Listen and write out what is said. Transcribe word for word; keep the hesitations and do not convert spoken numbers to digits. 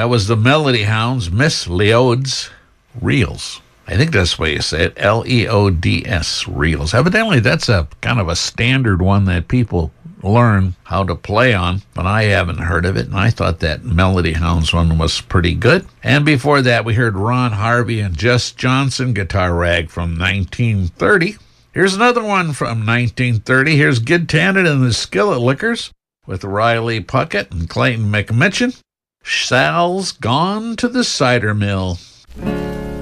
That was the Melody Hounds, Miss Leod's Reels. I think that's the way you say it, L E O D S, Reels. Evidently, that's a kind of a standard one that people learn how to play on, but I haven't heard of it, and I thought that Melody Hounds one was pretty good. And before that, we heard Ron Harvey and Jess Johnson, Guitar Rag from nineteen thirty. Here's another one from nineteen thirty. Here's Gid Tannen and the Skillet Lickers with Riley Puckett and Clayton McMitchin. Sal's Gone to the Cider Mill.